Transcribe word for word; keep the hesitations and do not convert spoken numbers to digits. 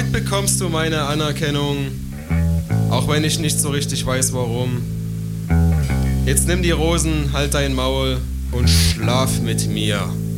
Heute bekommst du meine Anerkennung, auch wenn ich nicht so richtig weiß, warum. Jetzt nimm die Rosen, halt dein Maul und schlaf mit mir.